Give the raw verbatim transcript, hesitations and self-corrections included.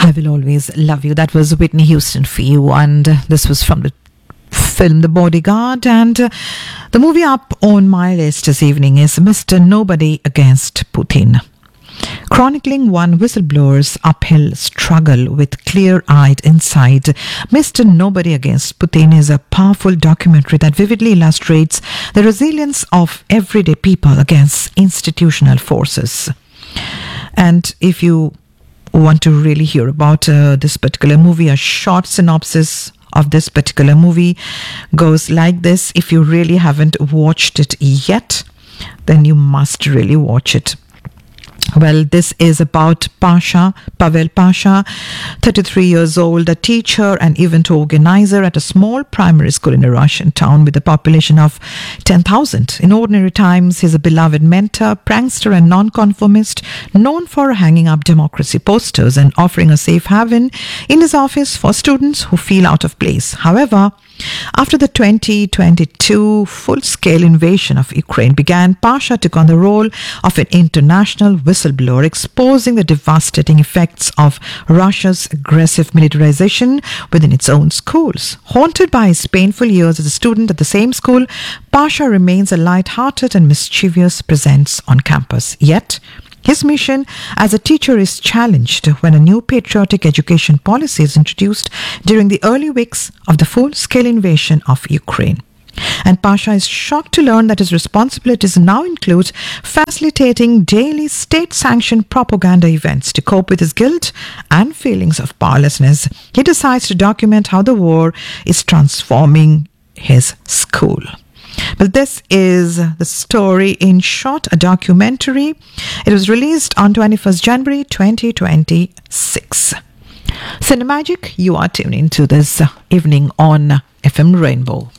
I Will Always Love You. That was Whitney Houston for you, and uh, this was from the film The Bodyguard. And uh, the movie up on my list this evening is Mister Nobody Against Putin, chronicling one whistleblower's uphill struggle with clear-eyed insight. Mister Nobody Against Putin is a powerful documentary that vividly illustrates the resilience of everyday people against institutional forces. And if you want to really hear about uh, this particular movie, a short synopsis of this particular movie goes like this. If you really haven't watched it yet, then you must really watch it. Well, this is about Pasha, Pavel Pasha, thirty-three years old, a teacher and event organizer at a small primary school in a Russian town with a population of ten thousand. In ordinary times, he's a beloved mentor, prankster and nonconformist, known for hanging up democracy posters and offering a safe haven in his office for students who feel out of place. However, after the twenty twenty-two full-scale invasion of Ukraine began, Pasha took on the role of an international whistleblower, exposing the devastating effects of Russia's aggressive militarization within its own schools. Haunted by his painful years as a student at the same school, Pasha remains a light-hearted and mischievous presence on campus. Yet, his mission as a teacher is challenged when a new patriotic education policy is introduced during the early weeks of the full-scale invasion of Ukraine. And Pasha is shocked to learn that his responsibilities now include facilitating daily state-sanctioned propaganda events. To cope with his guilt and feelings of powerlessness, he decides to document how the war is transforming his school. But this is the story in short, a documentary. It was released on twenty-first January twenty twenty-six. Cinemagic, you are tuned into this evening on F M Rainbow.